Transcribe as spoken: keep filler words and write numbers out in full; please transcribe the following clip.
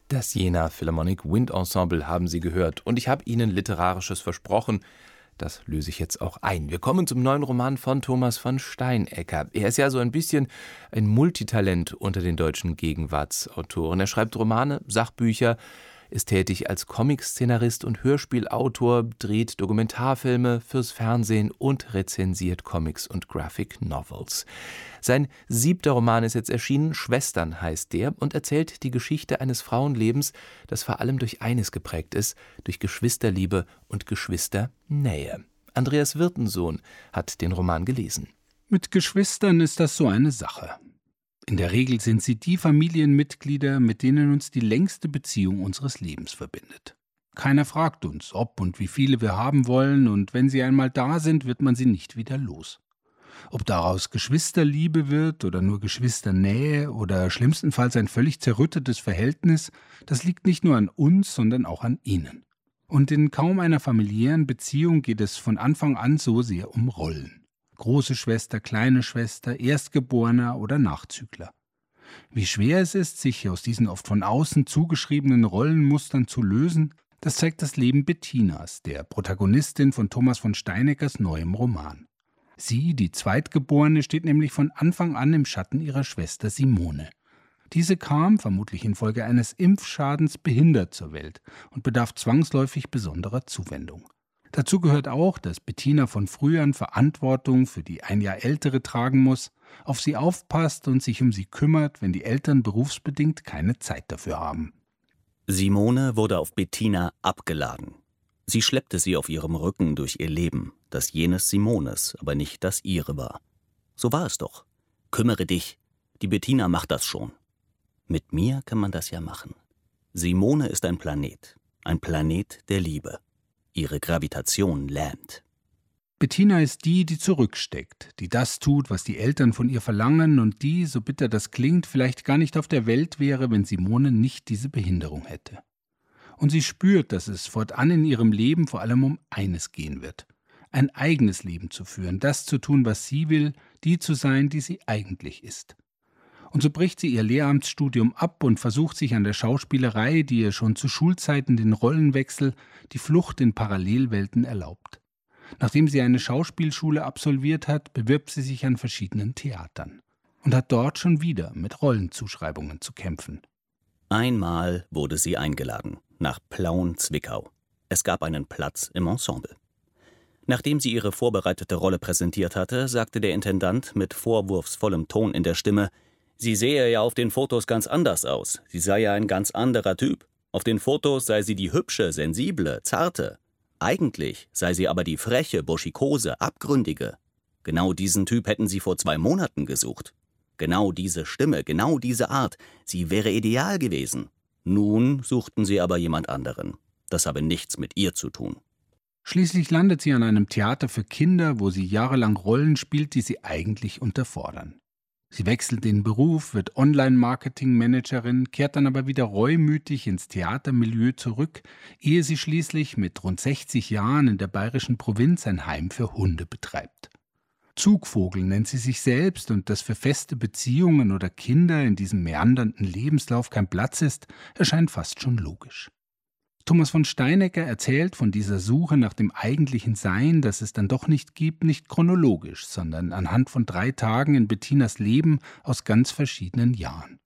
Das Jena Philharmonic Wind Ensemble haben Sie gehört. Und ich habe Ihnen Literarisches versprochen. Das löse ich jetzt auch ein. Wir kommen zum neuen Roman von Thomas von Steinecker. Er ist ja so ein bisschen ein Multitalent unter den deutschen Gegenwartsautoren. Er schreibt Romane, Sachbücher, ist tätig als Comic-Szenarist und Hörspielautor, dreht Dokumentarfilme fürs Fernsehen und rezensiert Comics und Graphic Novels. Sein siebter Roman ist jetzt erschienen, Schwestern heißt der, und erzählt die Geschichte eines Frauenlebens, das vor allem durch eines geprägt ist, durch Geschwisterliebe und Geschwisternähe. Andreas Wirtensohn hat den Roman gelesen. Mit Geschwistern ist das so eine Sache. In der Regel sind sie die Familienmitglieder, mit denen uns die längste Beziehung unseres Lebens verbindet. Keiner fragt uns, ob und wie viele wir haben wollen, und wenn sie einmal da sind, wird man sie nicht wieder los. Ob daraus Geschwisterliebe wird oder nur Geschwisternähe oder schlimmstenfalls ein völlig zerrüttetes Verhältnis, das liegt nicht nur an uns, sondern auch an ihnen. Und in kaum einer familiären Beziehung geht es von Anfang an so sehr um Rollen. Große Schwester, kleine Schwester, Erstgeborener oder Nachzügler. Wie schwer es ist, sich aus diesen oft von außen zugeschriebenen Rollenmustern zu lösen, das zeigt das Leben Bettinas, der Protagonistin von Thomas von Steineckers neuem Roman. Sie, die Zweitgeborene, steht nämlich von Anfang an im Schatten ihrer Schwester Simone. Diese kam, vermutlich infolge eines Impfschadens, behindert zur Welt und bedarf zwangsläufig besonderer Zuwendung. Dazu gehört auch, dass Bettina von früh an Verantwortung für die ein Jahr ältere tragen muss, auf sie aufpasst und sich um sie kümmert, wenn die Eltern berufsbedingt keine Zeit dafür haben. Simone wurde auf Bettina abgeladen. Sie schleppte sie auf ihrem Rücken durch ihr Leben, das jenes Simones, aber nicht das ihre war. So war es doch. Kümmere dich, die Bettina macht das schon. Mit mir kann man das ja machen. Simone ist ein Planet, ein Planet der Liebe. Ihre Gravitation lähmt. Bettina ist die, die zurücksteckt, die das tut, was die Eltern von ihr verlangen und die, so bitter das klingt, vielleicht gar nicht auf der Welt wäre, wenn Simone nicht diese Behinderung hätte. Und sie spürt, dass es fortan in ihrem Leben vor allem um eines gehen wird: ein eigenes Leben zu führen, das zu tun, was sie will, die zu sein, die sie eigentlich ist. Und so bricht sie ihr Lehramtsstudium ab und versucht sich an der Schauspielerei, die ihr schon zu Schulzeiten den Rollenwechsel, die Flucht in Parallelwelten erlaubt. Nachdem sie eine Schauspielschule absolviert hat, bewirbt sie sich an verschiedenen Theatern und hat dort schon wieder mit Rollenzuschreibungen zu kämpfen. Einmal wurde sie eingeladen, nach Plauen-Zwickau. Es gab einen Platz im Ensemble. Nachdem sie ihre vorbereitete Rolle präsentiert hatte, sagte der Intendant mit vorwurfsvollem Ton in der Stimme: Sie sehe ja auf den Fotos ganz anders aus. Sie sei ja ein ganz anderer Typ. Auf den Fotos sei sie die hübsche, sensible, zarte. Eigentlich sei sie aber die freche, burschikose, abgründige. Genau diesen Typ hätten sie vor zwei Monaten gesucht. Genau diese Stimme, genau diese Art. Sie wäre ideal gewesen. Nun suchten sie aber jemand anderen. Das habe nichts mit ihr zu tun. Schließlich landet sie an einem Theater für Kinder, wo sie jahrelang Rollen spielt, die sie eigentlich unterfordern. Sie wechselt den Beruf, wird Online-Marketing-Managerin, kehrt dann aber wieder reumütig ins Theatermilieu zurück, ehe sie schließlich mit rund sechzig Jahren in der bayerischen Provinz ein Heim für Hunde betreibt. Zugvogel nennt sie sich selbst, und dass für feste Beziehungen oder Kinder in diesem meandernden Lebenslauf kein Platz ist, erscheint fast schon logisch. Thomas von Steinecker erzählt von dieser Suche nach dem eigentlichen Sein, das es dann doch nicht gibt, nicht chronologisch, sondern anhand von drei Tagen in Bettinas Leben aus ganz verschiedenen Jahren.